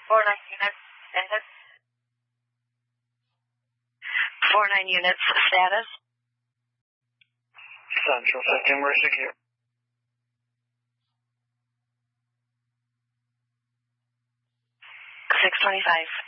49 units, status. 49 units, status. Central 15, we're secure. 625.